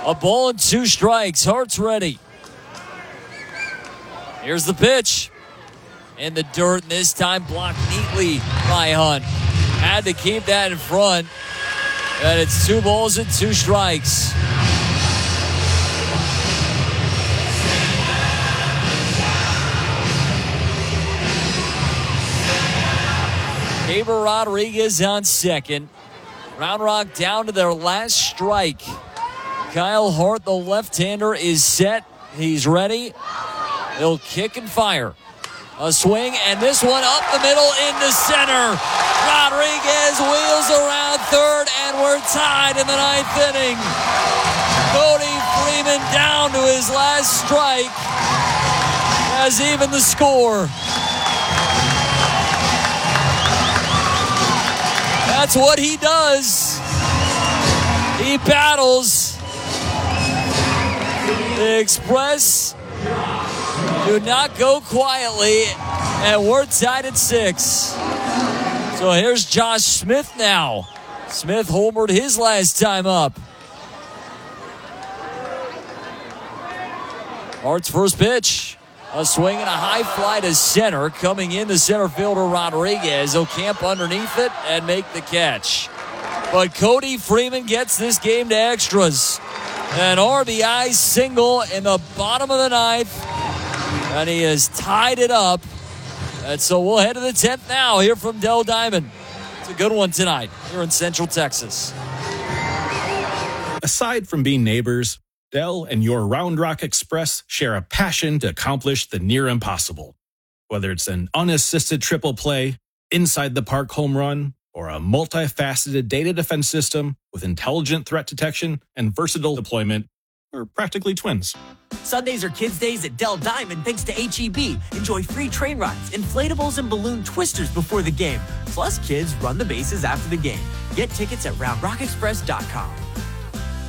A ball and 2 strikes. Hart's ready. Here's the pitch. In the dirt, and this time blocked neatly by Hunt. Had to keep that in front. And it's 2 balls and 2 strikes. Gabriel Rodriguez on second. Round Rock down to their last strike. Kyle Hart, the left-hander, is set. He's ready. He'll kick and fire. A swing, and this one up the middle into center. Rodriguez wheels around third, and we're tied in the 9th inning. Cody Freeman down to his last strike has even the score. That's what he does. He battles. The Express do not go quietly, and we're tied at 6. So here's Josh Smith now. Smith homered his last time up. Hart's first pitch. A swing and a high fly to center. Coming in the center fielder Rodriguez. He'll camp underneath it and make the catch. But Cody Freeman gets this game to extras. An RBI single in the bottom of the 9th. And he has tied it up. And so we'll head to the 10th now here from Dell Diamond. It's a good one tonight here in Central Texas. Aside from being neighbors, Dell and your Round Rock Express share a passion to accomplish the near impossible. Whether it's an unassisted triple play, inside the park home run, or a multifaceted data defense system with intelligent threat detection and versatile deployment, we're practically twins. Sundays are Kids' Days at Dell Diamond thanks to H-E-B. Enjoy free train rides, inflatables, and balloon twisters before the game. Plus, kids run the bases after the game. Get tickets at RoundRockExpress.com.